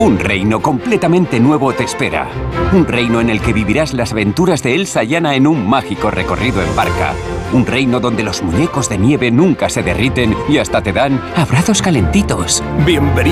Un reino completamente nuevo te espera. Un reino en el que vivirás las aventuras de Elsa y Anna en un mágico recorrido en barca. Un reino donde los muñecos de nieve nunca se derriten y hasta te dan abrazos calentitos. Bienvenido.